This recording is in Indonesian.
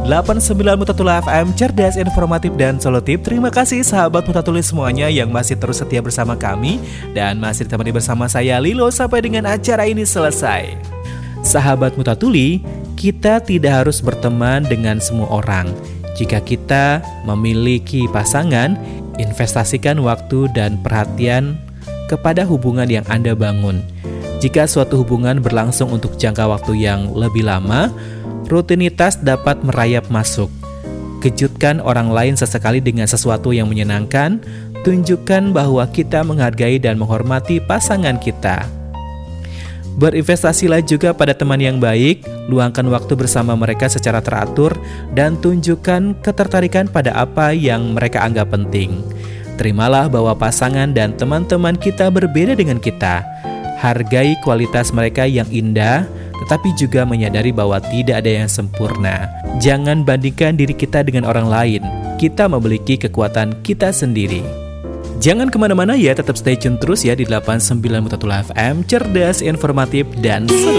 89 Mutatula FM, cerdas, informatif, dan solutif. Terima kasih sahabat Mutatuli semuanya yang masih terus setia bersama kami dan masih ditemani bersama saya Lilo sampai dengan acara ini selesai. Sahabat Mutatuli, kita tidak harus berteman dengan semua orang. Jika kita memiliki pasangan, investasikan waktu dan perhatian kepada hubungan yang Anda bangun. Jika suatu hubungan berlangsung untuk jangka waktu yang lebih lama, rutinitas dapat merayap masuk. Kejutkan orang lain sesekali dengan sesuatu yang menyenangkan. Tunjukkan bahwa kita menghargai dan menghormati pasangan kita. Berinvestasilah juga pada teman yang baik. Luangkan waktu bersama mereka secara teratur dan tunjukkan ketertarikan pada apa yang mereka anggap penting. Terimalah bahwa pasangan dan teman-teman kita berbeda dengan kita. Hargai kualitas mereka yang indah, tetapi juga menyadari bahwa tidak ada yang sempurna. Jangan bandingkan diri kita dengan orang lain. Kita memiliki kekuatan kita sendiri. Jangan kemana-mana ya, tetap stay tune terus ya di 89 Mutatula FM, cerdas, informatif, dan solutif.